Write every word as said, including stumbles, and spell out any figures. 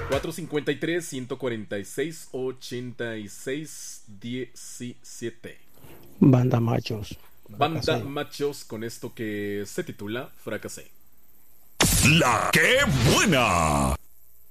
cuatro cinco tres, uno cuatro seis, ocho seis uno siete. Banda Machos. Banda Fracasé. Machos con esto que se titula Fracasé. La que buena.